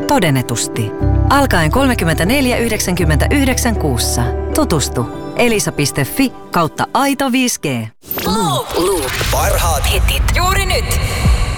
Todennetusti. Alkaen 34,99 kuussa. Tutustu. elisa.fi/aito 5G. Loop. Parhaat hitit juuri nyt.